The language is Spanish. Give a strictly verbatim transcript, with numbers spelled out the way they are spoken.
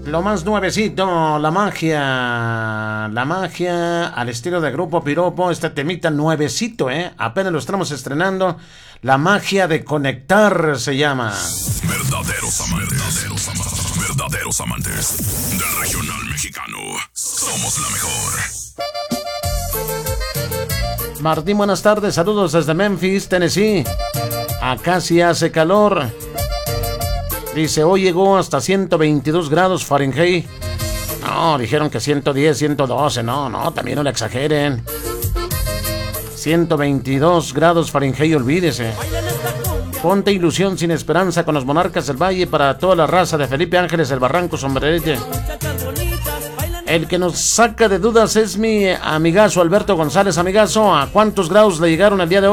Lo más nuevecito, la magia. La magia al estilo de Grupo Piropo. Este temita nuevecito, ¿eh? Apenas lo estamos estrenando. La magia de conectar se llama. Verdaderos amantes. Verdaderos amantes. Verdaderos amantes del regional mexicano. Somos la mejor. Martín, buenas tardes. Saludos desde Memphis, Tennessee. Acá sí hace calor. Dice, hoy llegó hasta ciento veintidós grados Fahrenheit. No, dijeron que ciento diez, ciento doce. No, no, también no le exageren. ciento veintidós grados Fahrenheit, olvídese. Ponte ilusión sin esperanza con los Monarcas del Valle para toda la raza de Felipe Ángeles del Barranco Sombrerete. El que nos saca de dudas es mi amigazo Alberto González. Amigazo, ¿a cuántos grados le llegaron el día de hoy?